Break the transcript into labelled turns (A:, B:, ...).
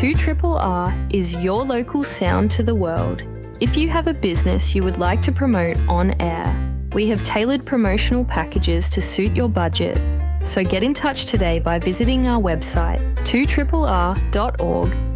A: 2RRR is your local sound to the world. If you have a business you would like to promote on air, we have tailored promotional packages to suit your budget. So get in touch today by visiting our website 2RRR.org